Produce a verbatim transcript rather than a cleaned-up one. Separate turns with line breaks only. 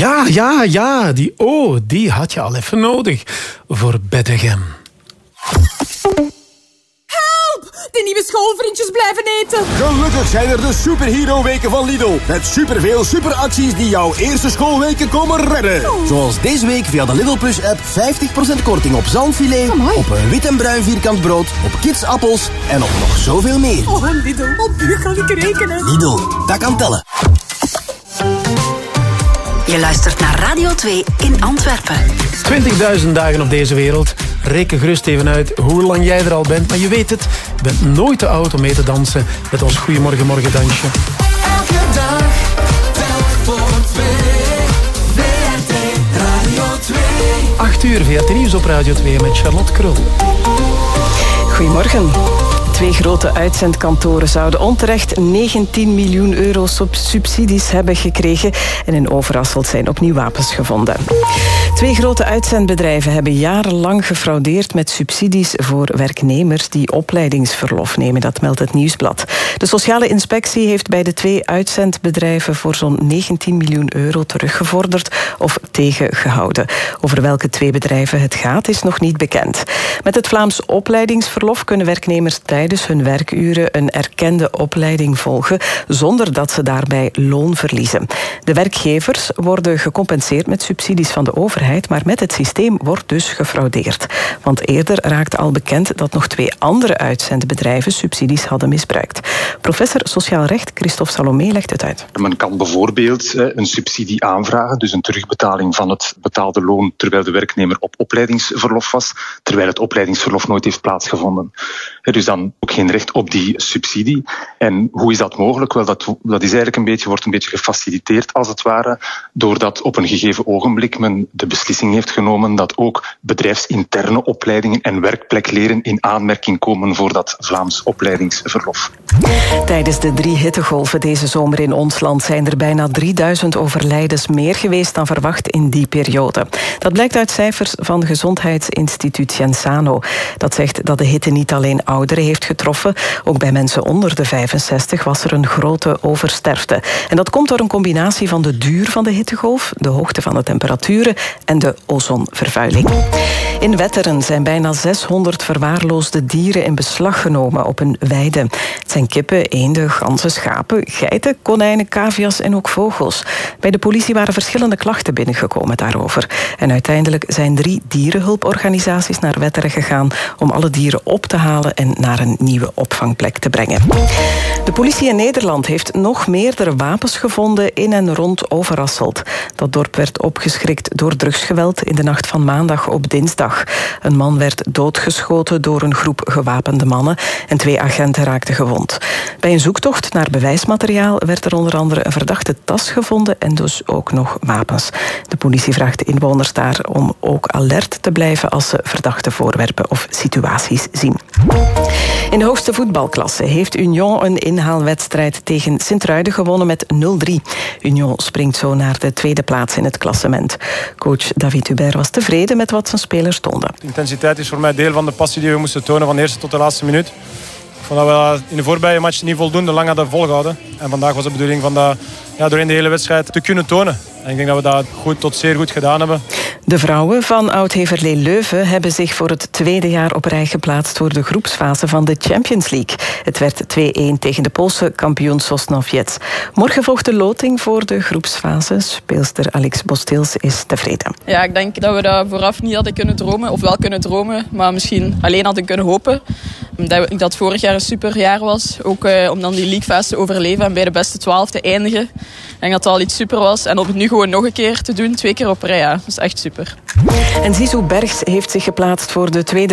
Ja, ja, ja, die O, die had je al even nodig voor Beddegem.
De nieuwe schoolvriendjes blijven eten.
Gelukkig zijn er de superhero-weken van Lidl. Met superveel superacties die jouw eerste schoolweken komen redden.
Oh.
Zoals deze week via de Lidl Plus-app vijftig procent korting op zalmfilet,
Amai.
op een wit en bruin vierkant brood, op kidsappels en op nog zoveel meer.
Oh, Lidl, op u kan ik rekenen.
Lidl, dat kan tellen.
Je luistert naar Radio twee in Antwerpen.
twintigduizend dagen op deze wereld. Reken gerust even uit hoe lang jij er al bent. Maar je weet het, je bent nooit te oud om mee te dansen met ons Goeiemorgen Morgen dansje.
Elke dag, telk voor twee. V R T Radio twee.
acht uur V R T Nieuws op Radio twee met Charlotte Krul.
Goedemorgen. Twee grote uitzendkantoren zouden onterecht negentien miljoen euro subsidies hebben gekregen en in Overasselt zijn opnieuw wapens gevonden. Twee grote uitzendbedrijven hebben jarenlang gefraudeerd met subsidies voor werknemers die opleidingsverlof nemen. Dat meldt het Nieuwsblad. De sociale inspectie heeft bij de twee uitzendbedrijven voor zo'n negentien miljoen euro teruggevorderd of tegengehouden. Over welke twee bedrijven het gaat is nog niet bekend. Met het Vlaams opleidingsverlof kunnen werknemers tijdens hun werkuren een erkende opleiding volgen, zonder dat ze daarbij loon verliezen. De werkgevers worden gecompenseerd met subsidies van de overheid, maar met het systeem wordt dus gefraudeerd. Want eerder raakte al bekend dat nog twee andere uitzendbedrijven subsidies hadden misbruikt. Professor Sociaal Recht Christophe Salomé legt het uit.
Men kan bijvoorbeeld een subsidie aanvragen, dus een terugbetaling van het betaalde loon terwijl de werknemer op opleidingsverlof was, terwijl het opleidingsverlof nooit heeft plaatsgevonden. Dus dan ook geen recht op die subsidie. En hoe is dat mogelijk? Wel, dat, dat is eigenlijk een beetje, wordt een beetje gefaciliteerd als het ware, doordat op een gegeven ogenblik men de beslissing heeft genomen dat ook bedrijfsinterne opleidingen en werkplekleren in aanmerking komen voor dat Vlaams opleidingsverlof.
Tijdens de drie hittegolven deze zomer in ons land zijn er bijna drieduizend overlijdens meer geweest dan verwacht in die periode. Dat blijkt uit cijfers van gezondheidsinstituut Genzano. Dat zegt dat de hitte niet alleen ouderen heeft getroffen, ook bij mensen onder de vijfenzestig was er een grote oversterfte. En dat komt door een combinatie van de duur van de hittegolf, de hoogte van de temperaturen en de ozonvervuiling. In Wetteren zijn bijna zeshonderd verwaarloosde dieren in beslag genomen op een weide. Het zijn kippen, eenden, ganzen, schapen, geiten, konijnen, cavia's en ook vogels. Bij de politie waren verschillende klachten binnengekomen daarover. En uiteindelijk zijn drie dierenhulporganisaties naar Wetteren gegaan om alle dieren op te halen en naar een nieuwe opvangplek te brengen. De politie in Nederland heeft nog meerdere wapens gevonden in en rond Overasselt. Dat dorp werd opgeschrikt door drugsgeweld in de nacht van maandag op dinsdag. Een man werd doodgeschoten door een groep gewapende mannen en twee agenten raakten gewond. Bij een zoektocht naar bewijsmateriaal werd er onder andere een verdachte tas gevonden en dus ook nog wapens. De politie vraagt de inwoners daar om ook alert te blijven als ze verdachte voorwerpen of situaties zien. In de hoogste voetbalklasse heeft Union een inhaalwedstrijd tegen Sint-Truiden gewonnen met nul drie. Union springt zo naar de tweede plaats in het klassement. Coach David Hubert was tevreden met wat zijn spelers tonden.
De intensiteit is voor mij deel van de passie die we moesten tonen van de eerste tot de laatste minuut. Ik vond dat we in de voorbije match niet voldoende lang hadden volgehouden. En vandaag was de bedoeling van dat ja, doorheen de hele wedstrijd te kunnen tonen. En ik denk dat we dat goed tot zeer goed gedaan hebben.
De vrouwen van Oud-Heverlee Leuven hebben zich voor het tweede jaar op rij geplaatst voor de groepsfase van de Champions League. Het werd twee-een tegen de Poolse kampioen Sosnowiec. Morgen volgt de loting voor de groepsfase. Speelster Alex Bostils is tevreden.
Ja, ik denk dat we dat vooraf niet hadden kunnen dromen. Of wel kunnen dromen, maar misschien alleen hadden kunnen hopen. Dat ik dat vorig jaar een superjaar was. Ook eh, om dan die leaguefase te overleven en bij de beste twaalf te eindigen. Ik denk dat dat al iets super was. En om het nu gewoon nog een keer te doen, twee keer op rij, ja, dat is echt super.
En Zizou Bergs heeft zich geplaatst voor de tweede